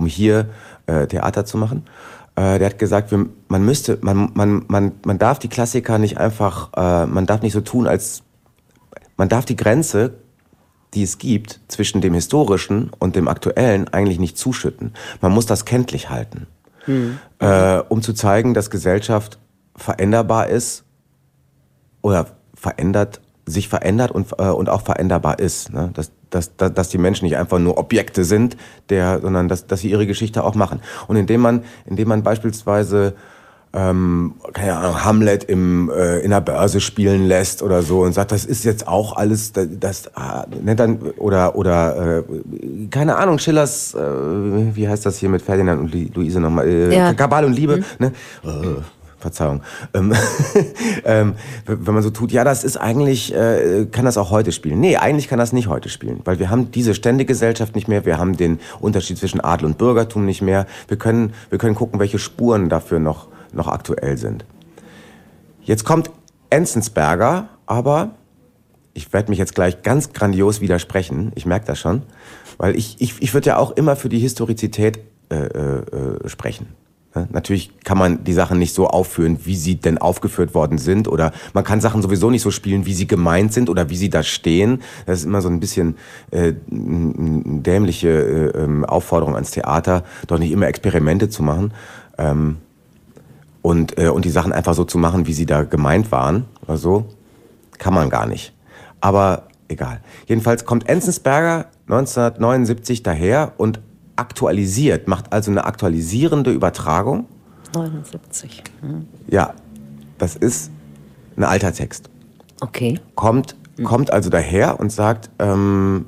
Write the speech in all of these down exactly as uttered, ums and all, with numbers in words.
hier äh, Theater zu machen. Äh, der hat gesagt, wir, man müsste, man, man, man, man darf die Klassiker nicht einfach, äh, man darf nicht so tun, als, man darf die Grenze, die es gibt, zwischen dem Historischen und dem Aktuellen eigentlich nicht zuschütten. Man muss das kenntlich halten, hm. äh, um zu zeigen, dass Gesellschaft veränderbar ist oder verändert, sich verändert und, äh, und auch veränderbar ist. Ne? Dass, dass, dass, dass die Menschen nicht einfach nur Objekte sind, der, sondern dass, dass sie ihre Geschichte auch machen. Und indem man, indem man beispielsweise ähm, keine Ahnung, Hamlet im, äh, in der Börse spielen lässt oder so und sagt, das ist jetzt auch alles, das, das ne, dann, oder, oder äh, keine Ahnung, Schillers, äh, wie heißt das hier mit Ferdinand und Luise nochmal, äh, ja. Kabal und Liebe, mhm. ne? Oh. Verzeihung. Ähm, ähm, wenn man so tut, ja, das ist eigentlich, äh, kann das auch heute spielen. Nee, eigentlich kann das nicht heute spielen, weil wir haben diese Ständegesellschaft nicht mehr, wir haben den Unterschied zwischen Adel und Bürgertum nicht mehr. Wir können, wir können gucken, welche Spuren dafür noch, noch aktuell sind. Jetzt kommt Enzensberger, aber ich werde mich jetzt gleich ganz grandios widersprechen, ich merke das schon, weil ich, ich, ich würde ja auch immer für die Historizität äh, äh, sprechen. Natürlich kann man die Sachen nicht so aufführen, wie sie denn aufgeführt worden sind, oder man kann Sachen sowieso nicht so spielen, wie sie gemeint sind oder wie sie da stehen. Das ist immer so ein bisschen äh, eine dämliche äh, Aufforderung ans Theater, doch nicht immer Experimente zu machen ähm, und, äh, und die Sachen einfach so zu machen, wie sie da gemeint waren. Oder so kann man gar nicht. Aber egal. Jedenfalls kommt Enzensberger neunzehnhundertneunundsiebzig daher und aktualisiert, macht also eine aktualisierende Übertragung. neunundsiebzig. Hm. Ja, das ist ein alter Text. Okay. Kommt, hm. kommt also daher und sagt, ähm,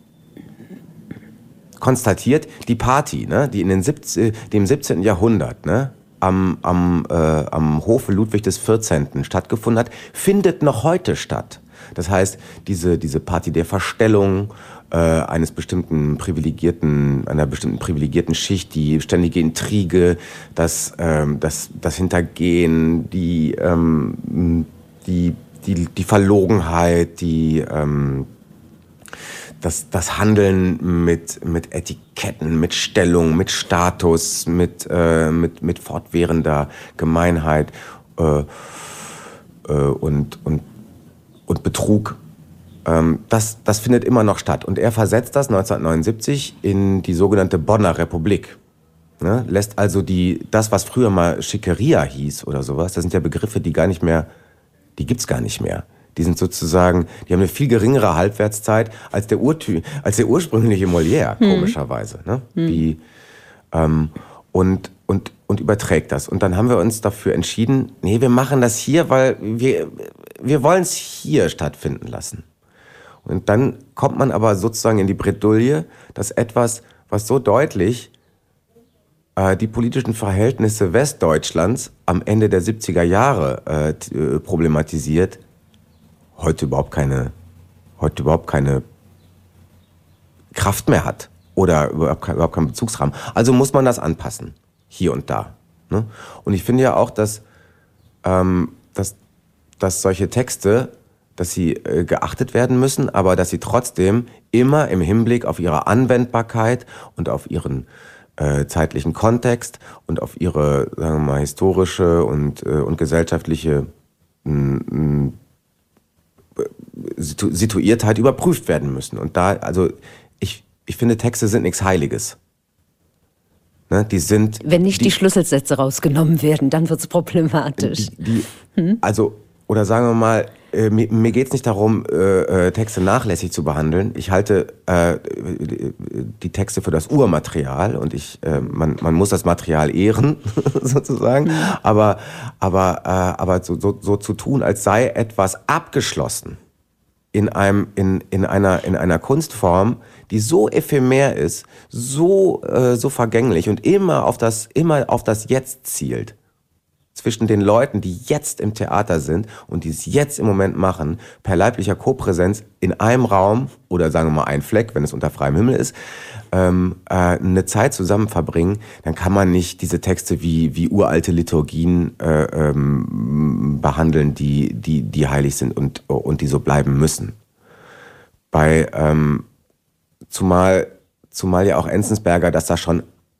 konstatiert, die Party, ne, die in den siebzehn, dem siebzehnten Jahrhundert, ne, am, am, äh, am Hofe Ludwig des vierzehnten stattgefunden hat, findet noch heute statt. Das heißt, diese, diese Party der Verstellung, äh, eines bestimmten privilegierten, einer bestimmten privilegierten Schicht, die ständige Intrige, das, ähm, das, das Hintergehen, die, ähm, die, die, die Verlogenheit, die, ähm, das, das Handeln mit, mit Etiketten, mit Stellung, mit Status, mit, äh, mit, mit fortwährender Gemeinheit äh, äh, und, und und Betrug, ähm, das, das findet immer noch statt. Und er versetzt das neunzehnhundertneunundsiebzig in die sogenannte Bonner Republik. Ne? Lässt also die, das, was früher mal Schickeria hieß oder sowas, das sind ja Begriffe, die gar nicht mehr, die gibt's gar nicht mehr. Die sind sozusagen, die haben eine viel geringere Halbwertszeit als der, Urtü als der ursprüngliche Molière, hm. komischerweise. Ne? Hm. Die, ähm, und, und, und überträgt das. Und dann haben wir uns dafür entschieden, nee, wir machen das hier, weil wir, wir wollen es hier stattfinden lassen. Und dann kommt man aber sozusagen in die Bredouille, dass etwas, was so deutlich äh, die politischen Verhältnisse Westdeutschlands am Ende der siebziger Jahre äh, problematisiert, heute überhaupt keine, heute überhaupt keine Kraft mehr hat oder überhaupt, überhaupt keinen Bezugsrahmen. Also muss man das anpassen, hier und da. Ne? Und ich finde ja auch, dass, ähm, dass, dass solche Texte, dass sie äh, geachtet werden müssen, aber dass sie trotzdem immer im Hinblick auf ihre Anwendbarkeit und auf ihren äh, zeitlichen Kontext und auf ihre, sagen wir mal, historische und, äh, und gesellschaftliche mh, Situ- Situiertheit überprüft werden müssen. Und da, also ich, ich finde, Texte sind nichts Heiliges. Ne, die sind, Wenn nicht die, die Schlüsselsätze rausgenommen werden, dann wird es problematisch. Die, die, hm? Also, oder sagen wir mal, äh, mir, mir geht es nicht darum, äh, Texte nachlässig zu behandeln. Ich halte äh, die Texte für das Urmaterial und ich, äh, man, man muss das Material ehren, sozusagen. Hm. Aber, aber, äh, aber so, so, so zu tun, als sei etwas abgeschlossen in einem, in, in einer, in einer Kunstform, die so ephemer ist, so, äh, so vergänglich und immer auf das, immer auf das Jetzt zielt. Zwischen den Leuten, die jetzt im Theater sind und die es jetzt im Moment machen, per leiblicher Kopräsenz in einem Raum oder sagen wir mal ein Fleck, wenn es unter freiem Himmel ist, ähm, äh, eine Zeit zusammen verbringen, dann kann man nicht diese Texte wie, wie uralte Liturgien äh, ähm, behandeln, die, die, die heilig sind und, und die so bleiben müssen. Bei, ähm, zumal, zumal ja auch Enzensberger das da schon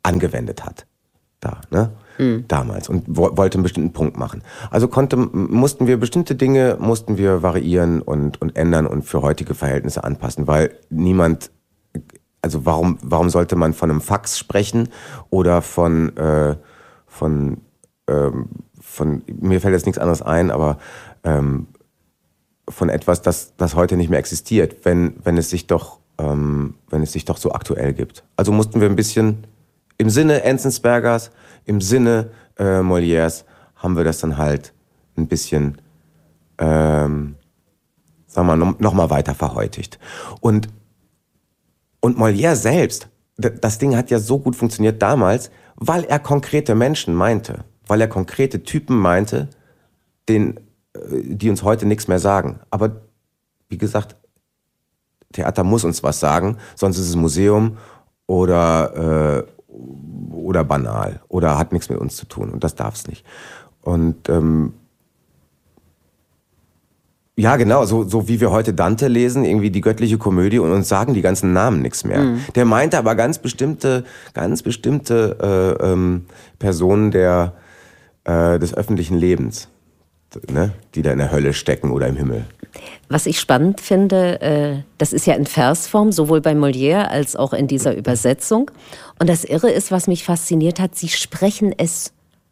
angewendet hat. Da, ne? Mhm. Damals. Und wo, wollte einen bestimmten Punkt machen. Also konnte, mussten wir bestimmte Dinge, mussten wir variieren und, und ändern und für heutige Verhältnisse anpassen, weil niemand, also warum, warum sollte man von einem Fax sprechen oder von, äh, von, ähm, von, mir fällt jetzt nichts anderes ein, aber ähm, von etwas, das, das heute nicht mehr existiert, wenn, wenn es sich doch, ähm, wenn es sich doch so aktuell gibt. Also mussten wir ein bisschen im Sinne Enzensbergers, im Sinne äh, Molières haben wir das dann halt ein bisschen, ähm, sagen wir mal, noch mal weiter verheutigt. Und, und Molière selbst, das Ding hat ja so gut funktioniert damals, weil er konkrete Menschen meinte, weil er konkrete Typen meinte, den, die uns heute nichts mehr sagen. Aber wie gesagt, Theater muss uns was sagen, sonst ist es Museum oder äh, oder banal oder hat nichts mit uns zu tun und das darf es nicht. Und ähm, ja, genau, so, so wie wir heute Dante lesen, irgendwie die göttliche Komödie und uns sagen die ganzen Namen nichts mehr. Mhm. Der meinte aber ganz bestimmte, ganz bestimmte äh, ähm, Personen der, äh, des öffentlichen Lebens, ne? Die da in der Hölle stecken oder im Himmel. Was ich spannend finde, äh, das ist ja in Versform, sowohl bei Molière als auch in dieser Übersetzung. Und das Irre ist, was mich fasziniert hat, sie sprechen es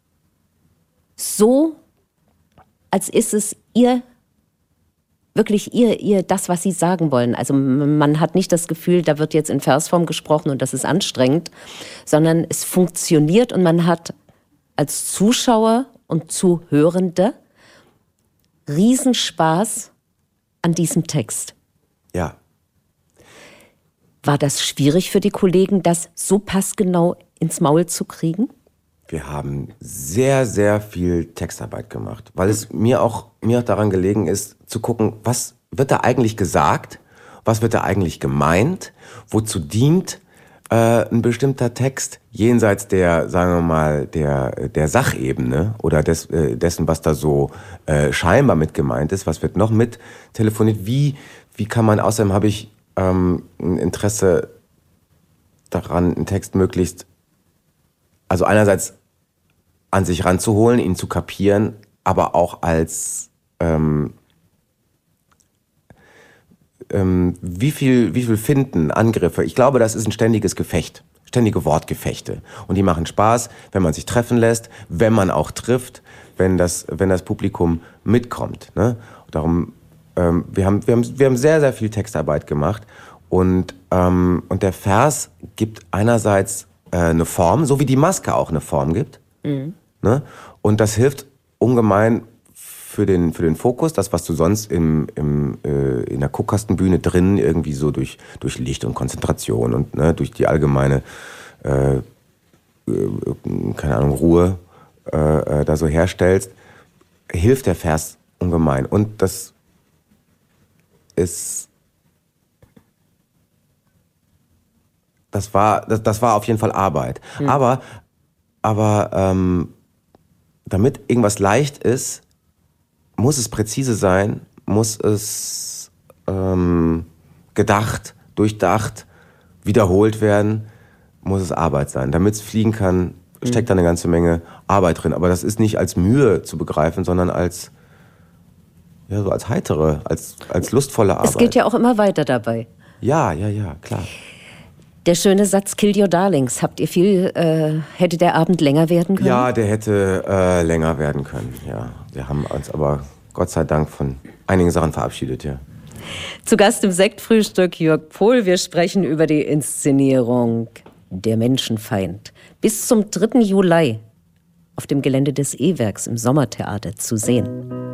so, als ist es ihr, wirklich ihr, ihr, das, was sie sagen wollen. Also man hat nicht das Gefühl, da wird jetzt in Versform gesprochen und das ist anstrengend, sondern es funktioniert und man hat als Zuschauer und Zuhörende Riesenspaß an diesem Text. Ja. War das schwierig für die Kollegen, das so passgenau ins Maul zu kriegen? Wir haben sehr, sehr viel Textarbeit gemacht, weil es mir auch, mir auch daran gelegen ist, zu gucken, was wird da eigentlich gesagt, was wird da eigentlich gemeint, wozu dient äh, ein bestimmter Text jenseits der, sagen wir mal, der, der Sachebene oder des, äh, dessen, was da so äh, scheinbar mit gemeint ist, was wird noch mit telefoniert, wie, wie kann man, außerdem habe ich ähm, ein Interesse daran, einen Text möglichst, also einerseits an sich ranzuholen, ihn zu kapieren, aber auch als ähm, ähm, wie viel, wie viel Finden, Angriffe. Ich glaube, das ist ein ständiges Gefecht, ständige Wortgefechte. Und die machen Spaß, wenn man sich treffen lässt, wenn man auch trifft, wenn das, wenn das Publikum mitkommt. Ne? Darum, ähm, wir haben, wir haben, wir haben sehr, sehr viel Textarbeit gemacht und ähm, und der Vers gibt einerseits äh, eine Form, so wie die Maske auch eine Form gibt. Mhm. Ne? Und das hilft ungemein für den, für den Fokus, das, was du sonst im, im, äh, in der Guckkastenbühne drin irgendwie so durch, durch Licht und Konzentration und ne, durch die allgemeine, äh, äh, keine Ahnung, Ruhe äh, äh, da so herstellst, hilft der Vers ungemein. Und das ist, das war, das, das war auf jeden Fall Arbeit. Mhm. Aber, aber ähm, damit irgendwas leicht ist, muss es präzise sein, muss es ähm, gedacht, durchdacht, wiederholt werden, muss es Arbeit sein. Damit es fliegen kann, steckt da eine ganze Menge Arbeit drin. Aber das ist nicht als Mühe zu begreifen, sondern als, ja, so als heitere, als, als lustvolle Arbeit. Es geht ja auch immer weiter dabei. Ja, ja, ja, klar. Der schöne Satz Kill Your Darlings. Habt ihr viel, äh, hätte der Abend länger werden können? Ja, der hätte äh, länger werden können, ja. Wir haben uns aber Gott sei Dank von einigen Sachen verabschiedet, ja. Zu Gast im Sektfrühstück Jörg Pohl. Wir sprechen über die Inszenierung Der Menschenfeind. Bis zum dritten Juli auf dem Gelände des E-Werks im Sommertheater zu sehen.